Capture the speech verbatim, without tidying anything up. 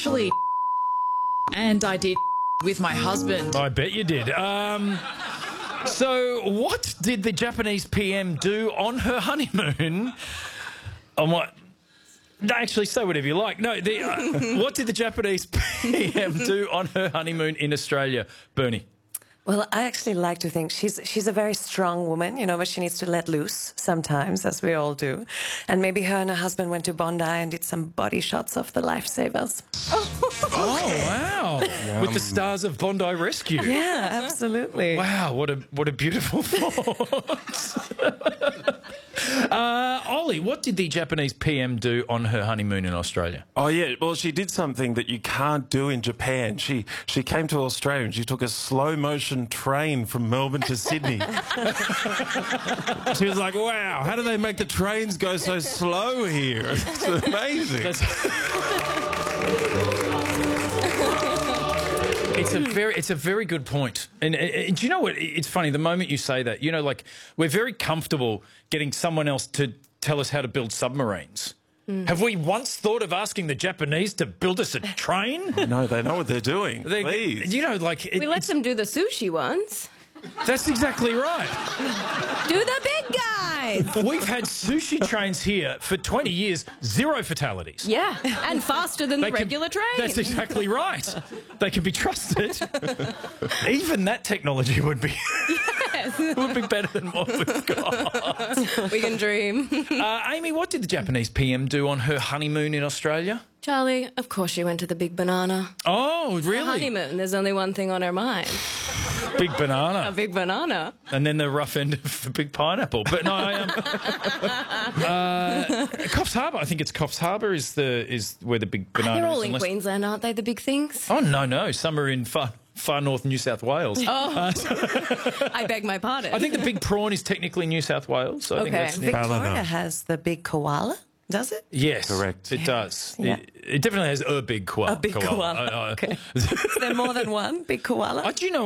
actually and I did with my husband. I bet you did. Um, so what did the Japanese P M do on her honeymoon? On what? No, actually, say whatever you like. No, the, uh, what did the Japanese P M do on her honeymoon in Australia, Bernie? Well, I actually like to think she's she's a very strong woman, you know, but she needs to let loose sometimes, as we all do. And maybe her and her husband went to Bondi and did some body shots of the lifesavers. Oh, wow. With the stars of Bondi Rescue. Yeah, absolutely. Wow, what a what a beautiful thought. uh, Ollie, what did the Japanese P M do on her honeymoon in Australia? Oh, yeah. Well, she did something that you can't do in Japan. She she came to Australia and she took a slow-motion train from Melbourne to Sydney. She was like, wow, how do they make the trains go so slow here? It's amazing. That's It's a very, it's a very good point. And, and do you know what? It's funny, the moment you say that, you know, like, we're very comfortable getting someone else to tell us how to build submarines. Mm. Have we once thought of asking the Japanese to build us a train? No, they know what they're doing. They, Please. You know, like... It, we let them do the sushi ones. That's exactly right. Do the big guys. We've had sushi trains here for twenty years, zero fatalities. Yeah, and faster than They the can- regular train. That's exactly right. They can be trusted. Even that technology would be Yes. would be better than what we've got. We can dream. Uh, Amy, what did the Japanese P M do on her honeymoon in Australia? Charlie, of course she went to the Big Banana. Oh, really? Honeymoon, there's only one thing on her mind. Big A banana. big banana. And then the rough end of the big pineapple. But no, I um, uh, Coffs Harbour. I think it's Coffs Harbour is the is where the big banana They're all is. in unless- Queensland, aren't they, the big things? Oh, no, no. Some are in far, far north New South Wales. Oh, I beg my pardon. I think the big prawn is technically New South Wales. So I think Okay. that's Victoria Ballina. has the big koala, does it? Yes, Correct. It does. Yeah. It, it definitely has a big koala. A big koala. I- I- Okay. Is there more than one big koala? I do you know